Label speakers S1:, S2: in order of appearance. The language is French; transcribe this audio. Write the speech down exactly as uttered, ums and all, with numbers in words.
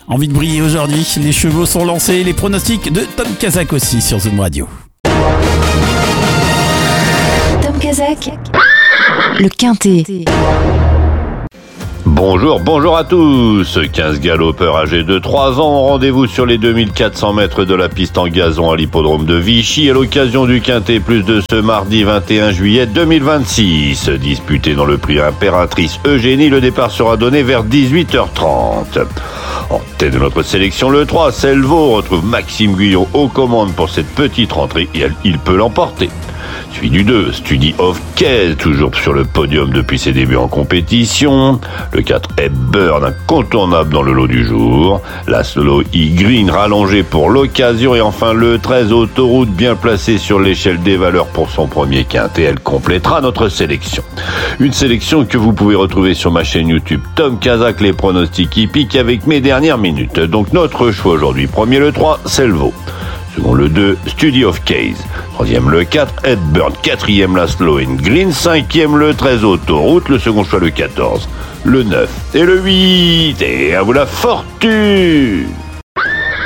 S1: Envie de briller aujourd'hui, les chevaux sont lancés, les pronostics de Tom Kazak aussi sur Zoom Radio.
S2: Tom Kazak, le Quintet.
S3: Bonjour, bonjour à tous. quinze galopeurs âgés de trois ans ont rendez-vous sur les deux mille quatre cents mètres de la piste en gazon à l'hippodrome de Vichy à l'occasion du Quintet Plus de ce mardi vingt et un juillet deux mille vingt-six. Disputé dans le prix Impératrice Eugénie, le départ sera donné vers dix-huit heures trente. En tête de notre sélection, le trois, Selvo, retrouve Maxime Guyot aux commandes pour cette petite rentrée et il peut l'emporter. Suivi du deux, Study of Case, toujours sur le podium depuis ses débuts en compétition. Le quatre, Hepburn, incontournable dans le lot du jour. La Solo E-Green, rallongée pour l'occasion. Et enfin le treize, Autoroute, bien placée sur l'échelle des valeurs pour son premier quintet. Elle complétera notre sélection. Une sélection que vous pouvez retrouver sur ma chaîne YouTube Tom Kazak, les pronostics hippiques avec mes dernières minutes. Donc notre choix aujourd'hui, premier le trois, Selvo. Second le deux, Study of Case. Troisième le quatre, Hepburn. Quatrième la Slow and Green. Cinquième le treize, Autoroute. Le second choix le quatorze, le neuf et le huit. Et à vous la fortune!